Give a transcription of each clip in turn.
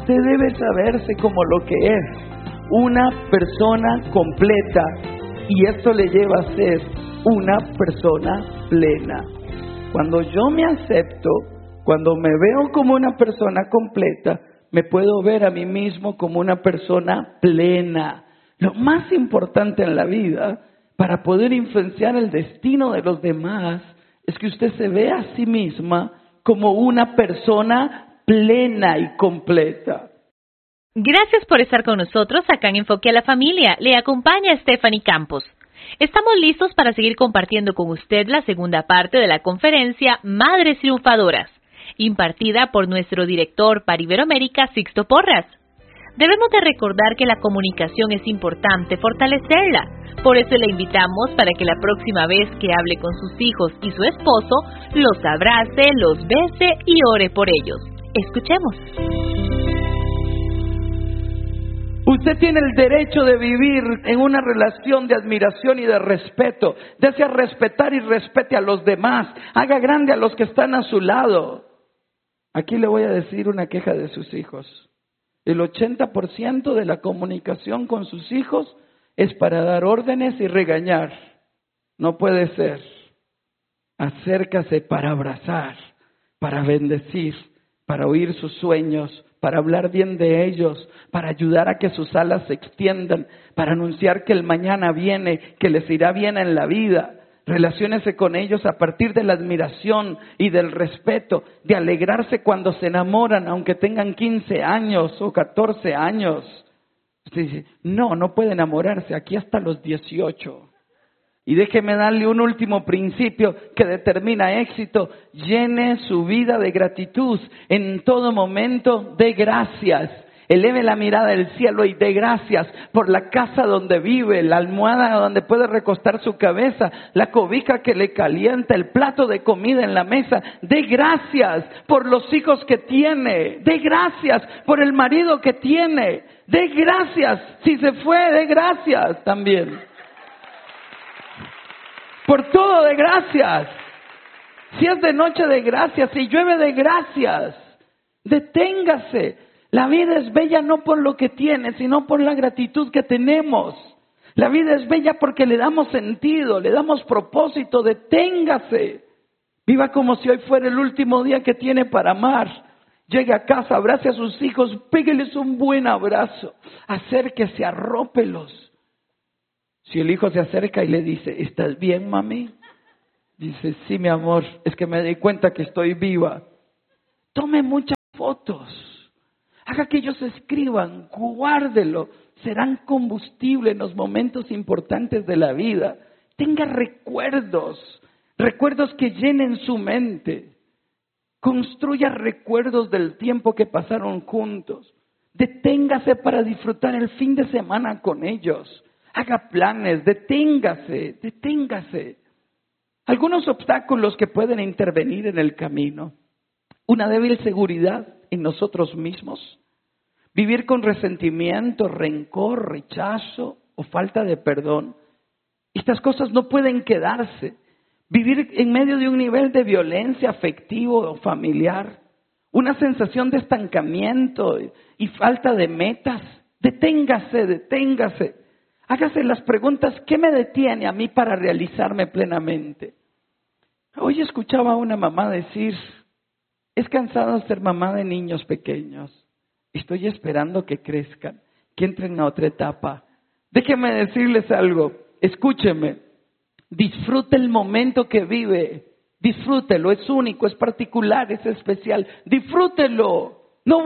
Usted debe saberse como lo que es, una persona completa, y esto le lleva a ser una persona plena. Cuando yo me acepto, cuando me veo como una persona completa, me puedo ver a mí mismo como una persona plena. Lo más importante en la vida, para poder influenciar el destino de los demás, es que usted se vea a sí misma como una persona plena y completa. Gracias por estar con nosotros acá en Enfoque a la Familia. Le acompaña Stephanie Campos. Estamos listos para seguir compartiendo con usted la segunda parte de la conferencia Madres Triunfadoras, impartida por nuestro director para Iberoamérica, Sixto Porras. Debemos de recordar que la comunicación es importante fortalecerla. Por eso le invitamos para que la próxima vez que hable con sus hijos y su esposo, los abrace, los bese y ore por ellos. Escuchemos. Usted tiene el derecho de vivir en una relación de admiración y de respeto. Desea respetar y respete a los demás. Haga grande a los que están a su lado. Aquí le voy a decir una queja de sus hijos. El 80% de la comunicación con sus hijos es para dar órdenes y regañar. No puede ser. Acércase para abrazar, para bendecir, para oír sus sueños, para hablar bien de ellos, para ayudar a que sus alas se extiendan, para anunciar que el mañana viene, que les irá bien en la vida. Relaciónese con ellos a partir de la admiración y del respeto, de alegrarse cuando se enamoran, aunque tengan 15 años o 14 años. Usted dice, no puede enamorarse, aquí hasta los 18. Y déjeme darle un último principio que determina éxito. Llene su vida de gratitud. En todo momento, dé gracias. Eleve la mirada al cielo y dé gracias por la casa donde vive, la almohada donde puede recostar su cabeza, la cobija que le calienta, el plato de comida en la mesa. Dé gracias por los hijos que tiene. Dé gracias por el marido que tiene. Dé gracias. Si se fue, dé gracias también. Por todo de gracias. Si es de noche, de gracias. Si llueve, de gracias. Deténgase. La vida es bella no por lo que tiene, sino por la gratitud que tenemos. La vida es bella porque le damos sentido, le damos propósito. Deténgase. Viva como si hoy fuera el último día que tiene para amar. Llegue a casa, abrace a sus hijos, pégueles un buen abrazo. Acérquese, arrópelos. Si el hijo se acerca y le dice, ¿estás bien, mami? Dice, sí, mi amor, es que me di cuenta que estoy viva. Tome muchas fotos. Haga que ellos escriban, guárdelo. Serán combustible en los momentos importantes de la vida. Tenga recuerdos, recuerdos que llenen su mente. Construya recuerdos del tiempo que pasaron juntos. Deténgase para disfrutar el fin de semana con ellos. Haga planes, deténgase. Algunos obstáculos que pueden intervenir en el camino. Una débil seguridad en nosotros mismos. Vivir con resentimiento, rencor, rechazo o falta de perdón. Estas cosas no pueden quedarse. Vivir en medio de un nivel de violencia afectivo o familiar. Una sensación de estancamiento y falta de metas. Deténgase. Hágase las preguntas, ¿qué me detiene a mí para realizarme plenamente? Hoy escuchaba a una mamá decir, es cansado ser mamá de niños pequeños. Estoy esperando que crezcan, que entren a otra etapa. Déjenme decirles algo, escúcheme, disfrute el momento que vive, disfrútelo, es único, es particular, es especial, disfrútelo, no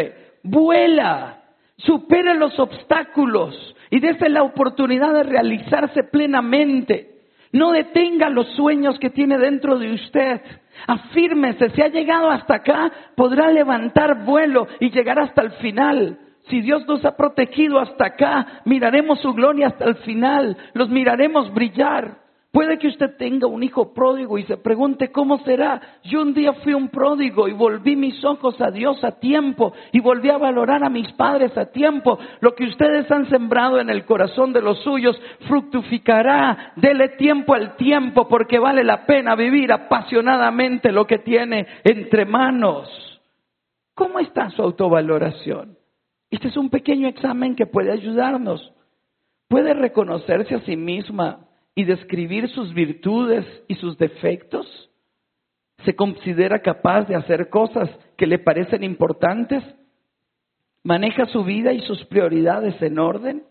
vuela. Supere los obstáculos y dése la oportunidad de realizarse plenamente. No detenga los sueños que tiene dentro de usted. Afírmese, si ha llegado hasta acá, podrá levantar vuelo y llegar hasta el final. Si Dios nos ha protegido hasta acá, miraremos su gloria hasta el final. Los miraremos brillar. Puede que usted tenga un hijo pródigo y se pregunte ¿cómo será? Yo un día fui un pródigo y volví mis ojos a Dios a tiempo y volví a valorar a mis padres a tiempo. Lo que ustedes han sembrado en el corazón de los suyos fructificará. Dele tiempo al tiempo porque vale la pena vivir apasionadamente lo que tiene entre manos. ¿Cómo está su autovaloración? Este es un pequeño examen que puede ayudarnos. ¿Puede reconocerse a sí misma y describir sus virtudes y sus defectos? ¿Se considera capaz de hacer cosas que le parecen importantes? ¿Maneja su vida y sus prioridades en orden?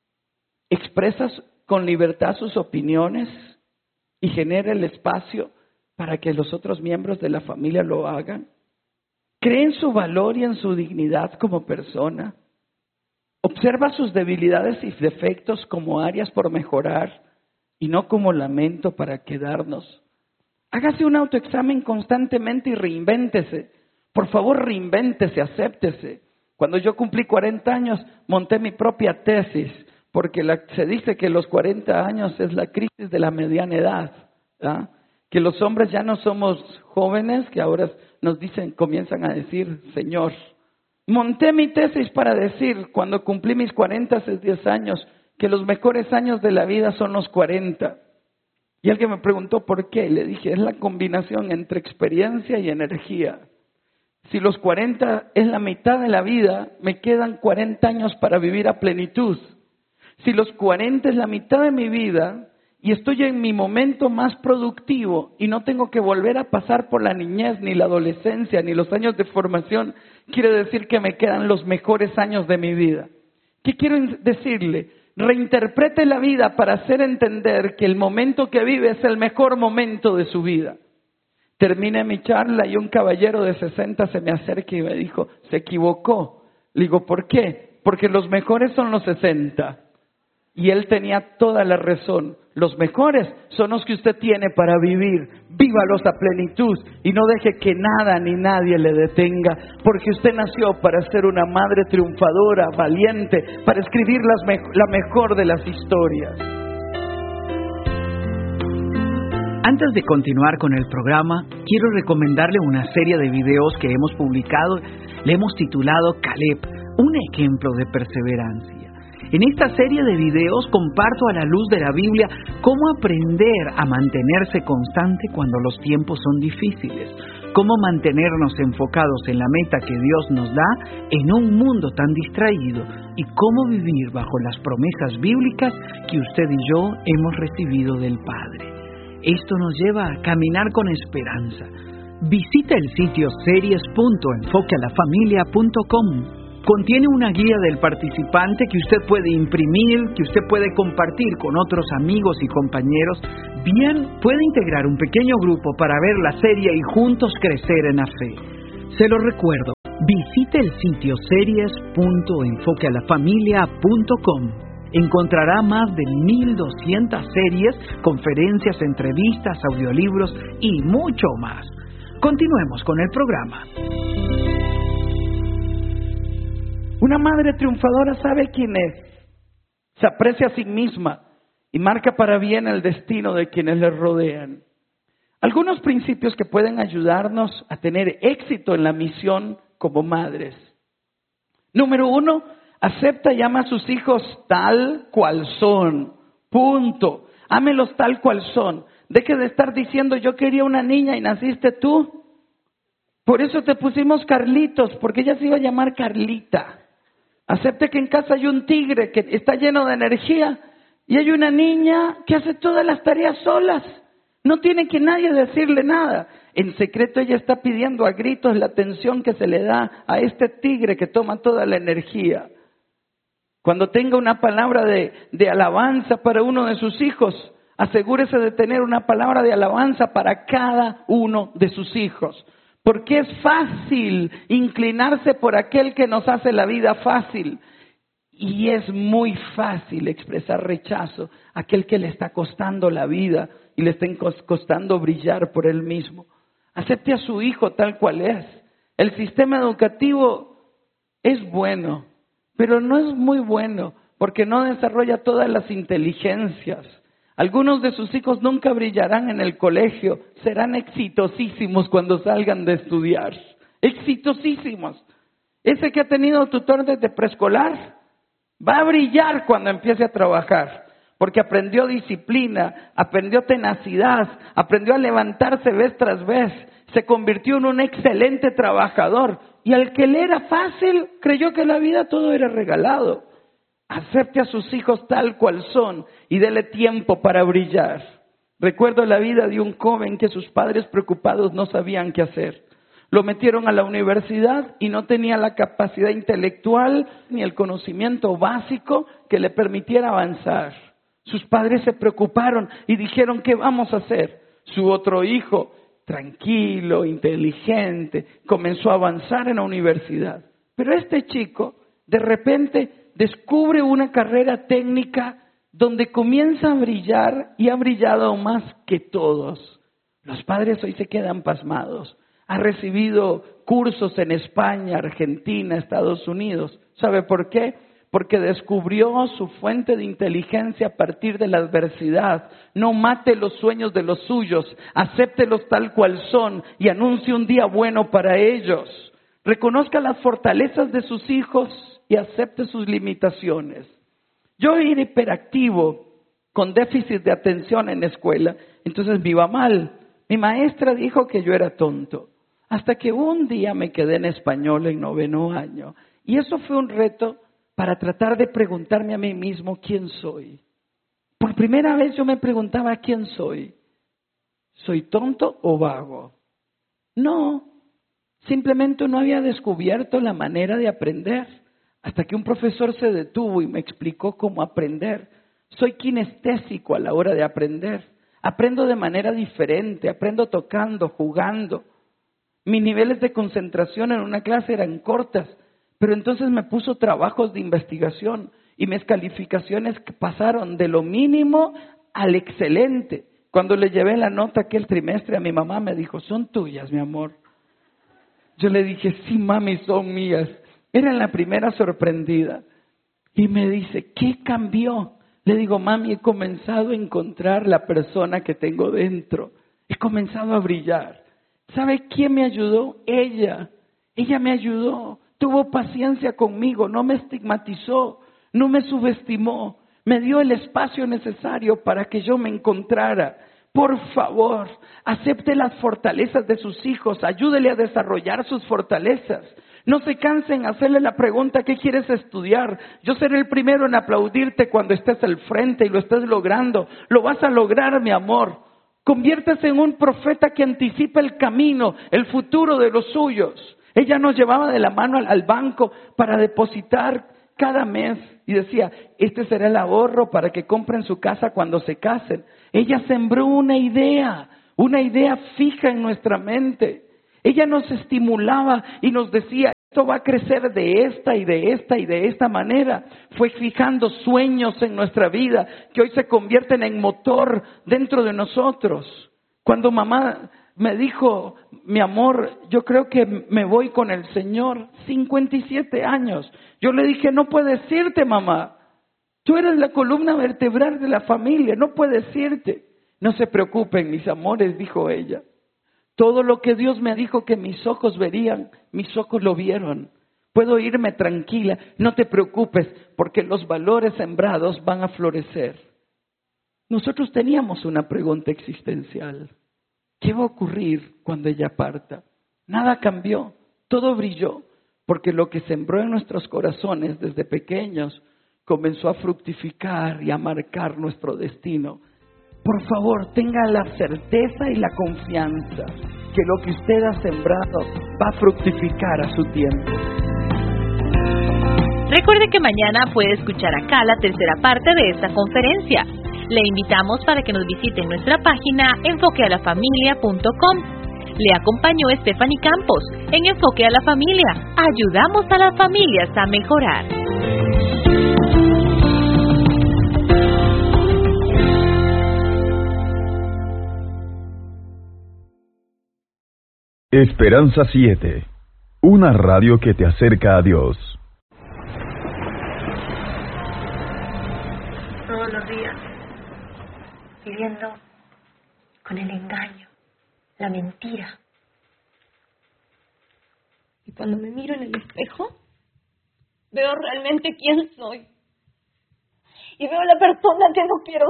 ¿Expresa con libertad sus opiniones y genera el espacio para que los otros miembros de la familia lo hagan? ¿Cree en su valor y en su dignidad como persona? ¿Observa sus debilidades y defectos como áreas por mejorar y no como lamento para quedarnos? Hágase un autoexamen constantemente y reinvéntese. Por favor, reinvéntese, acéptese. Cuando yo cumplí 40 años, monté mi propia tesis, porque se dice que los 40 años es la crisis de la mediana edad, ¿ah? Que los hombres ya no somos jóvenes, que ahora comienzan a decir, Señor. Monté mi tesis para decir, cuando cumplí mis 40 hace 10 años, que los mejores años de la vida son los 40. Y alguien me preguntó por qué. Le dije, es la combinación entre experiencia y energía. Si los 40 es la mitad de la vida, me quedan 40 años para vivir a plenitud. Si los 40 es la mitad de mi vida y estoy en mi momento más productivo y no tengo que volver a pasar por la niñez, ni la adolescencia, ni los años de formación, quiere decir que me quedan los mejores años de mi vida. ¿Qué quiero decirle? Reinterprete la vida para hacer entender que el momento que vive es el mejor momento de su vida. Terminé mi charla y un caballero de 60 se me acerca y me dijo, se equivocó. Le digo, ¿por qué? Porque los mejores son los 60. Y él tenía toda la razón. Los mejores son los que usted tiene para vivir. Vívalos a plenitud y no deje que nada ni nadie le detenga, porque usted nació para ser una madre triunfadora, valiente, para escribir la mejor de las historias. Antes de continuar con el programa, quiero recomendarle una serie de videos que hemos publicado. Le hemos titulado Caleb, un ejemplo de perseverancia. En esta serie de videos comparto a la luz de la Biblia cómo aprender a mantenerse constante cuando los tiempos son difíciles, cómo mantenernos enfocados en la meta que Dios nos da en un mundo tan distraído y cómo vivir bajo las promesas bíblicas que usted y yo hemos recibido del Padre. Esto nos lleva a caminar con esperanza. Visita el sitio series.enfoquealafamilia.com. Contiene una guía del participante que usted puede imprimir, que usted puede compartir con otros amigos y compañeros. Bien, puede integrar un pequeño grupo para ver la serie y juntos crecer en la fe. Se lo recuerdo, visite el sitio series.enfoquealafamilia.com. Encontrará más de 1,200 series, conferencias, entrevistas, audiolibros y mucho más. Continuemos con el programa. Una madre triunfadora sabe quién es, se aprecia a sí misma y marca para bien el destino de quienes le rodean. Algunos principios que pueden ayudarnos a tener éxito en la misión como madres. Número 1, acepta y ama a sus hijos tal cual son. Punto. Ámelos tal cual son. Deje de estar diciendo yo quería una niña y naciste tú. Por eso te pusimos Carlitos, porque ella se iba a llamar Carlita. Acepte que en casa hay un tigre que está lleno de energía y hay una niña que hace todas las tareas solas. No tiene que nadie decirle nada. En secreto ella está pidiendo a gritos la atención que se le da a este tigre que toma toda la energía. Cuando tenga una palabra de alabanza para uno de sus hijos, asegúrese de tener una palabra de alabanza para cada uno de sus hijos. Porque es fácil inclinarse por aquel que nos hace la vida fácil. Y es muy fácil expresar rechazo a aquel que le está costando la vida y le está costando brillar por él mismo. Acepte a su hijo tal cual es. El sistema educativo es bueno, pero no es muy bueno porque no desarrolla todas las inteligencias. Algunos de sus hijos nunca brillarán en el colegio, serán exitosísimos cuando salgan de estudiar. Exitosísimos. Ese que ha tenido tutor desde preescolar va a brillar cuando empiece a trabajar, porque aprendió disciplina, aprendió tenacidad, aprendió a levantarse vez tras vez, se convirtió en un excelente trabajador. y al que le era fácil, creyó que en la vida todo era regalado. Acepte a sus hijos tal cual son y dele tiempo para brillar. Recuerdo la vida de un joven que sus padres preocupados no sabían qué hacer. Lo metieron a la universidad y no tenía la capacidad intelectual ni el conocimiento básico que le permitiera avanzar. Sus padres se preocuparon y dijeron, ¿qué vamos a hacer? Su otro hijo, tranquilo, inteligente, comenzó a avanzar en la universidad. Pero este chico, de repente, descubre una carrera técnica donde comienza a brillar y ha brillado más que todos. Los padres hoy se quedan pasmados. Ha recibido cursos en España, Argentina, Estados Unidos. ¿Sabe por qué? Porque descubrió su fuente de inteligencia a partir de la adversidad. No mate los sueños de los suyos, acéptelos tal cual son y anuncie un día bueno para ellos. Reconozca las fortalezas de sus hijos y acepte sus limitaciones. Yo era hiperactivo, con déficit de atención en la escuela, entonces me iba mal. Mi maestra dijo que yo era tonto. Hasta que un día me quedé en español en 9º año. Y eso fue un reto para tratar de preguntarme a mí mismo quién soy. Por primera vez yo me preguntaba quién soy. ¿Soy tonto o vago? No, simplemente no había descubierto la manera de aprender. Hasta que un profesor se detuvo y me explicó cómo aprender. Soy kinestésico a la hora de aprender. Aprendo de manera diferente, aprendo tocando, jugando. Mis niveles de concentración en una clase eran cortas, pero entonces me puso trabajos de investigación y mis calificaciones pasaron de lo mínimo al excelente. Cuando le llevé la nota aquel trimestre a mi mamá me dijo, ¿son tuyas, mi amor? Yo le dije, sí, mami, son mías. Era la primera sorprendida. Y me dice, ¿qué cambió? Le digo, mami, he comenzado a encontrar la persona que tengo dentro. He comenzado a brillar. ¿Sabe quién me ayudó? Ella. Ella me ayudó. Tuvo paciencia conmigo. No me estigmatizó. No me subestimó. Me dio el espacio necesario para que yo me encontrara. Por favor, acepte las fortalezas de sus hijos. Ayúdele a desarrollar sus fortalezas. No se cansen en hacerle la pregunta, ¿qué quieres estudiar? Yo seré el primero en aplaudirte cuando estés al frente y lo estés logrando. Lo vas a lograr, mi amor. Conviértase en un profeta que anticipa el camino, el futuro de los suyos. Ella nos llevaba de la mano al banco para depositar cada mes y decía, este será el ahorro para que compren su casa cuando se casen. Ella sembró una idea fija en nuestra mente. Ella nos estimulaba y nos decía, esto va a crecer de esta y de esta y de esta manera. Fue fijando sueños en nuestra vida que hoy se convierten en motor dentro de nosotros. Cuando mamá me dijo, mi amor, yo creo que me voy con el Señor, 57 años. Yo le dije, no puedes irte, mamá. Tú eres la columna vertebral de la familia, no puedes irte. No se preocupen, mis amores, dijo ella. Todo lo que Dios me dijo que mis ojos verían, mis ojos lo vieron. Puedo irme tranquila, no te preocupes, porque los valores sembrados van a florecer. Nosotros teníamos una pregunta existencial. ¿Qué va a ocurrir cuando ella parta? Nada cambió, todo brilló, porque lo que sembró en nuestros corazones desde pequeños comenzó a fructificar y a marcar nuestro destino. Por favor, tenga la certeza y la confianza que lo que usted ha sembrado va a fructificar a su tiempo. Recuerde que mañana puede escuchar acá la tercera parte de esta conferencia. Le invitamos para que nos visite en nuestra página enfoquealafamilia.com. Le acompañó Stephanie Campos en Enfoque a la Familia. Ayudamos a las familias a mejorar. Esperanza 7, una radio que te acerca a Dios. Todos los días, viviendo con el engaño, la mentira. Y cuando me miro en el espejo, veo realmente quién soy. Y veo la persona que no quiero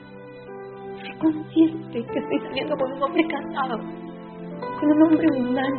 ser. Soy consciente que estoy saliendo con un hombre casado, con un hombre humano.